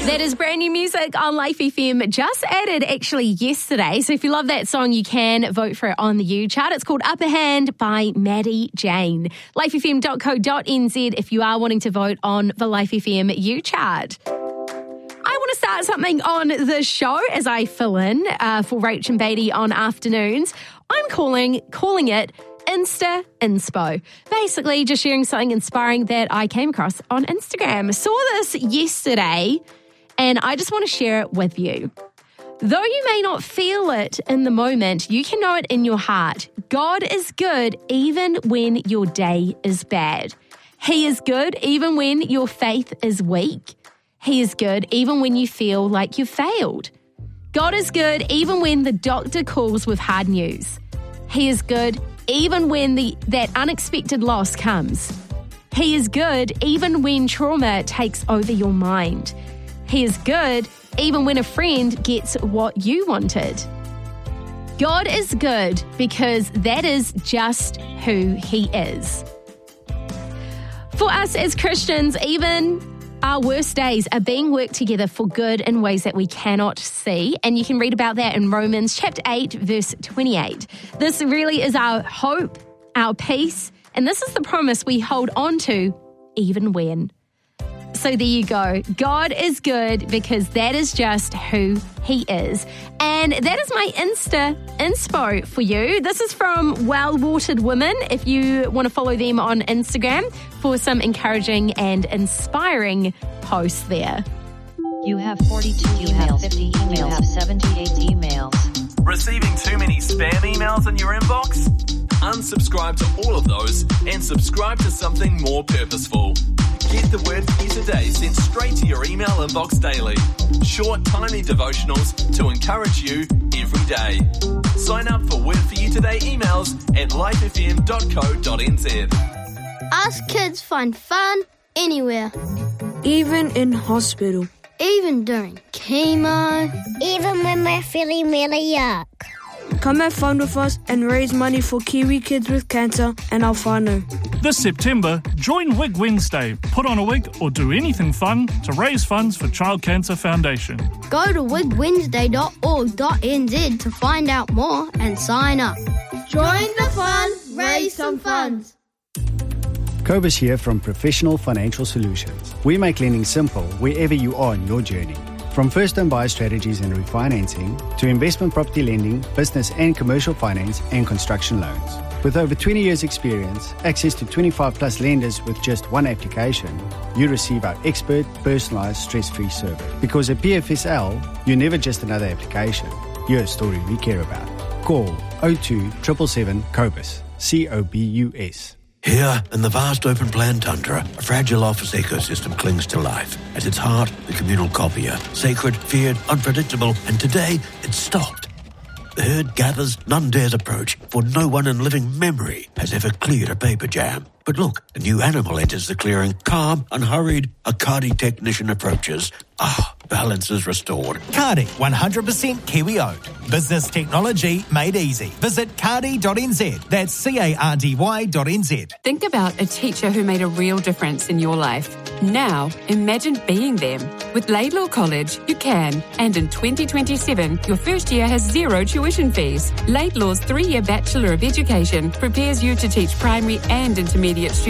That is brand new music on Life FM, just added actually yesterday. So if you love that song, you can vote for it on the U chart. It's called Upper Hand by Maddie Jane. lifefm.co.nz if you are wanting to vote on the Life FM U chart. I want to start something on the show as I fill in for Rach and Beatty on afternoons. I'm calling it Insta Inspo. Basically, just sharing something inspiring that I came across on Instagram. Saw this yesterday, and I just want to share it with you. Though you may not feel it in the moment, you can know it in your heart. God is good even when your day is bad. He is good even when your faith is weak. He is good even when you feel like you've failed. God is good even when the doctor calls with hard news. He is good even when that unexpected loss comes. He is good even when trauma takes over your mind. He is good even when a friend gets what you wanted. God is good because that is just who He is. For us as Christians, even our worst days are being worked together for good in ways that we cannot see. And you can read about that in Romans chapter 8, verse 28. This really is our hope, our peace, and this is the promise we hold on to even when. So there you go. God is good because that is just who He is. And that is my Insta Inspo for you. This is from Well Watered Women, if you want to follow them on Instagram for some encouraging and inspiring posts there. You have 42 emails, 50 emails, you have 78 emails. Receiving too many spam emails in your inbox? Unsubscribe to all of those and subscribe to something more purposeful. Get the Word for You Today sent straight to your email inbox daily. Short, timely devotionals to encourage you every day. Sign up for Word for You Today emails at lifefm.co.nz. Us kids find fun anywhere. Even in hospital. Even during chemo. Even when we're feeling really yuck. Come have fun with us and raise money for Kiwi kids with cancer and our whānau. This September, join Wig Wednesday. Put on a wig or do anything fun to raise funds for Child Cancer Foundation. Go to wigwednesday.org.nz to find out more and sign up. Join the fun, raise some funds. Kobus here from Professional Financial Solutions. We make lending simple wherever you are in your journey. From first-time buyer strategies and refinancing to investment property lending, business and commercial finance and construction loans. With over 20 years experience, access to 25 plus lenders with just one application, you receive our expert, personalised, stress-free service. Because at PFSL, you're never just another application. You're a story we care about. Call 02 777 KOBUS, COBUS. Here, in the vast open plan tundra, a fragile office ecosystem clings to life. At its heart, the communal copier. Sacred, feared, unpredictable, and today, it's stopped. The herd gathers, none dares approach, for no one in living memory has ever cleared a paper jam. But look, a new animal enters the clearing, calm, unhurried. A Kādi technician approaches. Balance is restored. Kādi, 100% Kiwi-owned. Business technology made easy. Visit Kādi.nz. That's CARDY.nz. Think about a teacher who made a real difference in your life. Now, imagine being them. With Laidlaw College, you can. And in 2027, your first year has zero tuition fees. Laidlaw's 3-year Bachelor of Education prepares you to teach primary and intermediate students